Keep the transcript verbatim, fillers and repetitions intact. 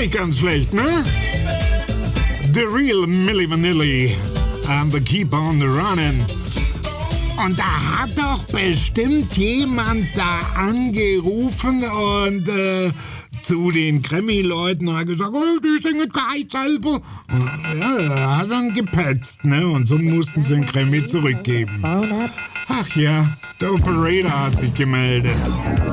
nicht ganz schlecht, ne? The Real Milli Vanilli and the Keep on the Running. Und da hat doch bestimmt jemand da angerufen und äh, zu den Grammy-Leuten hat gesagt, oh, die singen kein selber. Und ja, er hat dann gepetzt, ne? Und so mussten sie den Grammy zurückgeben. Ach ja, der Operator hat sich gemeldet.